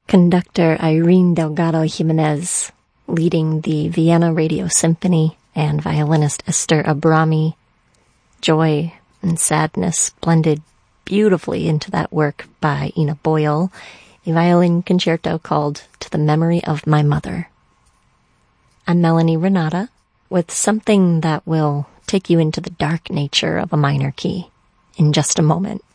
Conductor Irene Delgado Jimenez leading the Vienna Radio Symphony, and violinist Esther Abrami. Joy and sadness blended beautifully into that work by Ina Boyle, a violin concerto called To the Memory of My Mother. I'm Melanie Renata with something that will take you into the dark nature of a minor key in just a moment.